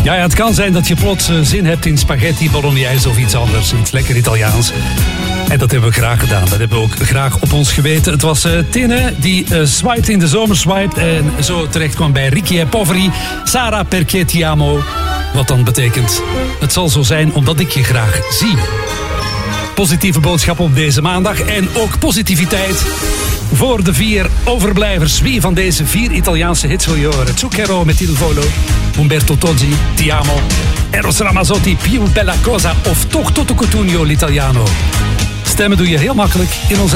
Ja, het kan zijn dat je plots zin hebt in spaghetti bolognese of iets anders. Iets lekker Italiaans. En dat hebben we graag gedaan. Dat hebben we ook graag op ons geweten. Het was Tinne die swiped in de zomer swiped. En zo terecht kwam bij Ricky e Poveri. Sara perché ti amo. Wat dan betekent, het zal zo zijn omdat ik je graag zie. Positieve boodschap op deze maandag. En ook positiviteit voor de 4 overblijvers. Wie van deze 4 Italiaanse hits wil je horen? Zucchero met Il Volo, Umberto Tozzi, Ti Amo, Eros Ramazzotti, Più Bella Cosa of toch Toto Cutugno, l'Italiano. Stemmen doe je heel makkelijk in onze